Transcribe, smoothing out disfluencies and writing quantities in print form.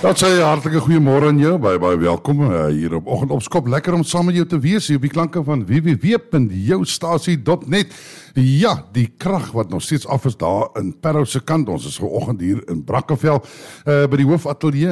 Dat sê hartlike goeiemôre aan jou, baie welkom hier op Oggend op Skop. Lekker om saam met jou te wees hier op die klanke van www.joustasie.net. Ja, die krag wat nog steeds af is daar in Parow se kant. Ons is vanoggend hier in Brackenfell by die hoofatelier